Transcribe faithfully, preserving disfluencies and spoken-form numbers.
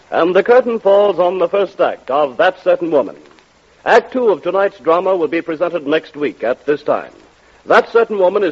And the curtain falls on the first act of That Certain Woman. Act two of tonight's drama will be presented next week at this time. That Certain Woman is